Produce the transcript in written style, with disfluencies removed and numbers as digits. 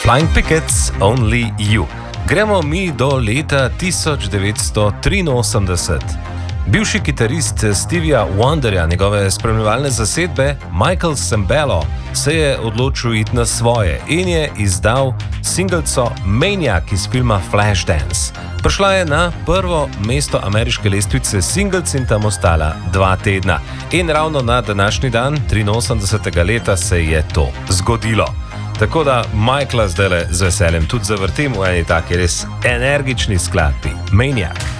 Flying Pickets, Only You. Gremo mi do leta 1983. Bivši kitarist Stevija Wonderja, njegove spremljevalne zasedbe, Michael Sembello, se je odločil iti na svoje in je izdal singelco Maniac iz filma Flashdance. Prišla je na prvo mesto ameriške lestvice singles in tam ostala 2 tedna. In ravno na današnji dan, 83. leta, se je to zgodilo. Tako da Michaela zdaj z veseljem tudi zavrtim v eni taki res energični skladbi. Maniac.